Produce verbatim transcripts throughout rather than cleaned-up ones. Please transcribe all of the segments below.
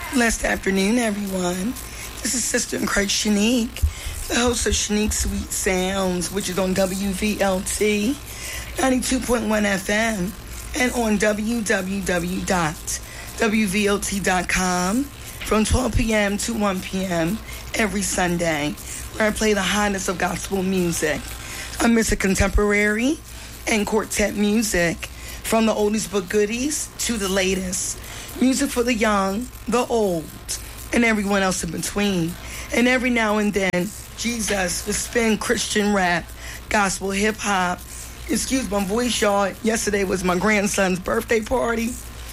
Blessed afternoon, everyone. This is Sister in Christ Shanique, the host of Shanique Sweet Sounds, which is on W V L T ninety-two point one F M and on w w w dot w v l t dot com from twelve p.m. to one p.m. every Sunday, where I play the hottest of gospel music. I miss a contemporary and quartet music, from the oldies but goodies to the latest. Music for the young, the old, and everyone else in between. And every now and then, Jesus will spin Christian rap, gospel, hip-hop. Excuse my voice, y'all. Yesterday was my grandson's birthday party.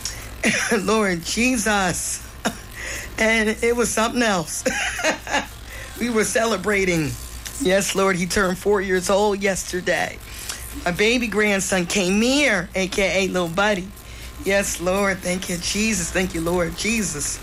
Lord Jesus. And it was something else. We were celebrating. Yes, Lord, he turned four years old yesterday. My baby grandson came here, a k a. Little Buddy. Yes, Lord. Thank you, Jesus. Thank you, Lord Jesus.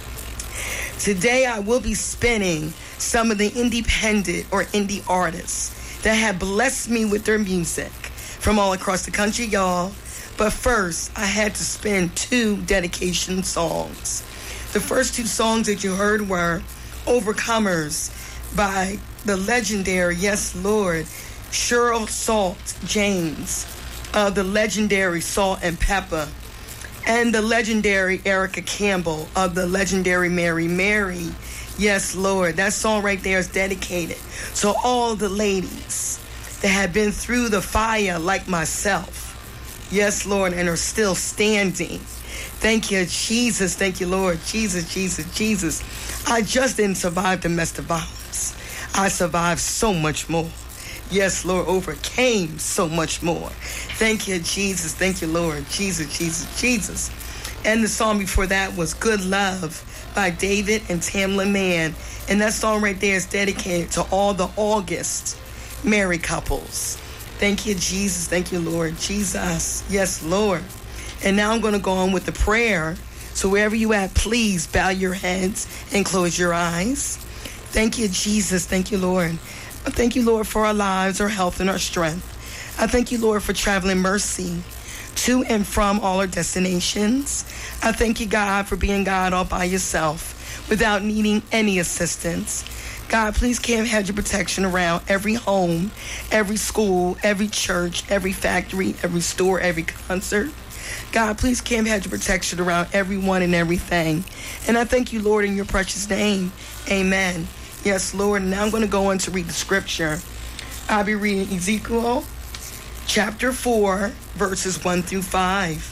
Today, I will be spinning some of the independent or indie artists that have blessed me with their music from all across the country, y'all. But first, I had to spin two dedication songs. The first two songs that you heard were Overcomers by the legendary, yes, Lord, Cheryl Salt James of the legendary Salt and Pepper, and the legendary Erica Campbell of the legendary Mary Mary. Yes, Lord. That song right there is dedicated to all the ladies that have been through the fire like myself. Yes, Lord, and are still standing. Thank you, Jesus. Thank you, Lord. Jesus, Jesus, Jesus. I just didn't survive domestic violence. I survived so much more. Yes, Lord, overcame so much more. Thank you, Jesus. Thank you, Lord. Jesus, Jesus, Jesus. And the song before that was Good Love by David and Tamla Mann. And that song right there is dedicated to all the August married couples. Thank you, Jesus. Thank you, Lord. Jesus. Yes, Lord. And now I'm going to go on with the prayer. So wherever you at, please bow your heads and close your eyes. Thank you, Jesus. Thank you, Lord. I thank you, Lord, for our lives, our health, and our strength. I thank you, Lord, for traveling mercy to and from all our destinations. I thank you, God, for being God all by yourself without needing any assistance. God, please camp hedge your protection around every home, every school, every church, every factory, every store, every concert. God, please camp hedge your protection around everyone and everything. And I thank you, Lord, in your precious name. Amen. Yes, Lord. And now I'm going to go on to read the scripture. I'll be reading Ezekiel chapter four, verses one through five.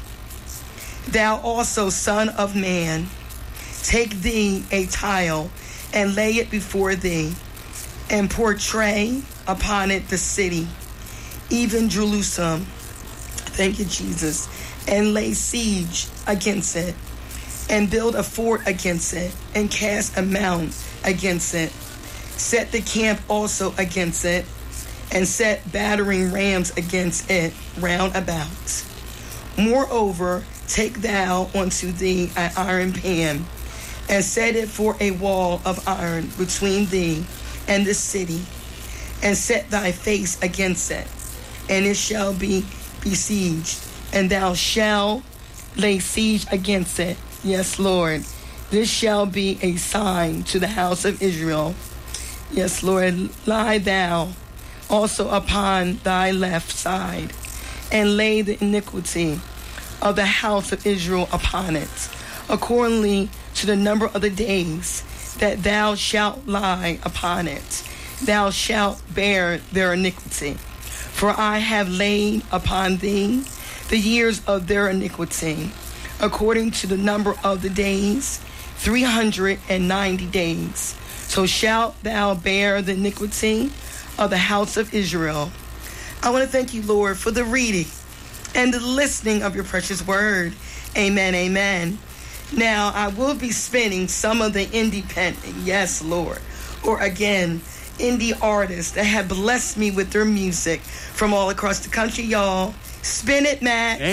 Thou also, son of man, take thee a tile and lay it before thee, and portray upon it the city, even Jerusalem. Thank you, Jesus. And lay siege against it, and build a fort against it, and cast a mound against it. Set the camp also against it, and set battering rams against it round about. Moreover, take thou unto thee an iron pan, and set it for a wall of iron between thee and the city, and set thy face against it, and it shall be besieged, and thou shalt lay siege against it. Yes, Lord. This shall be a sign to the house of Israel. Yes, Lord. Lie thou also upon thy left side, and lay the iniquity of the house of Israel upon it, accordingly to the number of the days that thou shalt lie upon it. Thou shalt bear their iniquity. For I have laid upon thee the years of their iniquity, according to the number of the days, three hundred ninety days. So shalt thou bear the iniquity of the house of Israel. I want to thank you, Lord, for the reading and the listening of your precious word. Amen, amen. Now, I will be spinning some of the independent, yes, Lord, or again, indie artists that have blessed me with their music from all across the country, y'all. Spin it, Matt.